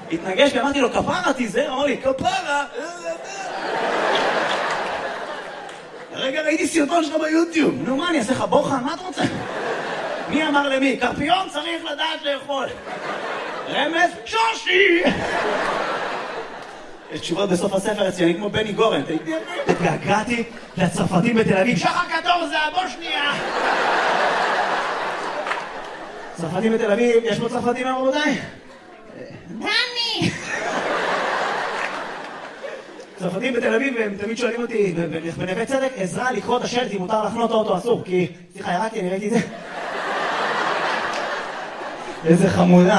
התנגש לי, אמרתי לו, כפרה תיזהר, אמר לי, כפרה? רגע, ראיתי סרטון שלך ביוטיוב. נו, מה, אני אעשה לך בוחן? מה אתה רוצה? מי אמר למי? קרפיון צריך לדעת לאכול. רמז, שושי! יש תשובות בסוף הספר אצלי, אני כמו בני גורן. התגעגעתי לצרפתים בתל אביב. שחר קטור זה הבושניה! צרפתים בתל אביב, יש פה צרפתים רבותיי? דני! צרפתים בתל אביב, הם תמיד שואלים אותי בנווה צדק, עזרה לקרוא את השלט אם מותר לחנות אותו אסור, כי... סליחה, ירדתי, אני ראיתי את זה. איזה חמודה.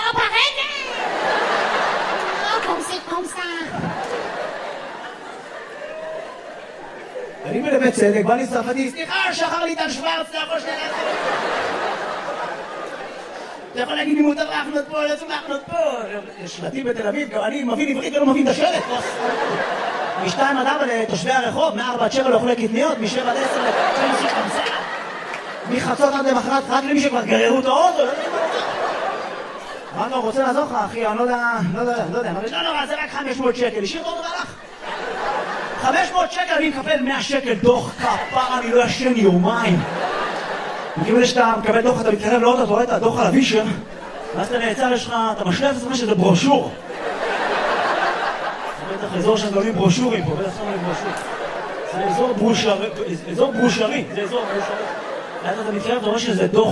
אני בנווה צדק, בא לי צרפתי, סליחה, שחר ליטל שוורץ, אתה יכול שנייה לעשות. אתה יכול להגיד לי מותר להחנות פה, לא צריך להחנות פה. יש שלטים בתל אביב, גם אני מבין עברית ולא מבין את השלט. מ-2 עד 4 לתושבי הרחוב, מ-4 עד 7 לאוכלי קטניות, מ-7 עד 10 לתושבי חמסה. מחצות עד למחרת, רק למי שכבר גררו את האוטו. אמרנו, רוצה לעזור לך, אחי, אני לא יודע, לא, זה רק 500 שקל, השאיר אותו והלך. 500 שקל, אני מקבל 100 שקל דוח כפר, אני לא ישן יומיים. מכיוון שאתה מקבל דוח, אתה מתקרב לאוטו, אתה רואה את הדוח על הווישר, ואז אתה נעצר, יש לך, אתה משלב את זה שזה ברושור. זה בטח אזור שהם גולים ברושורים פה, בטח שמים ברושור. זה אזור ברושרי, זה אזור ברושרי. ואז אתה מתקרב, אתה רואה שזה דוח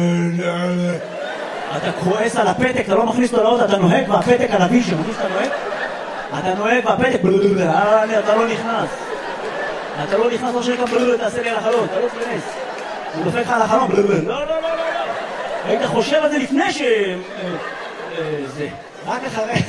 אתה כועס על הפתק, אתה לא מכניס אותו לאוטו, אתה נוהג והפתק על הווישר, מכניס אתה נוהג? אתה נוהג והפתק, אתה לא נכנס. אתה לא נכנס, לא שנקרא תעשה לי על החלון, אתה לא תכנס. הוא דופק לך על החלון, לא. היית חושב על זה לפני זה. רק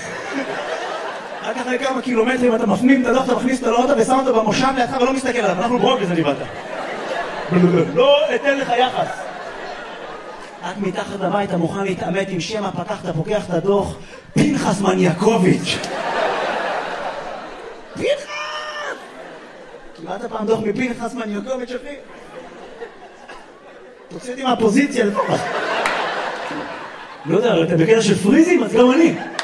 אחרי כמה קילומטרים אתה מפנים את הדוח, אתה מכניס אותו לאוטו ושם אותו במושב לידך ולא מסתכל עליו, אנחנו ברוק לזה נבלת. לא אתן לך יחס. רק מתחת לבית אתה מוכן להתאמת עם שמה, פתחת, פוקח את הדוח, פנחס מניאקוביץ'. פנחס! קיבלת פעם דוח מפנחס מניאקוביץ', אחי? תוציא אותי מהפוזיציה לפחות. לא יודע, אתה בקטע של פריזים, אז גם אני.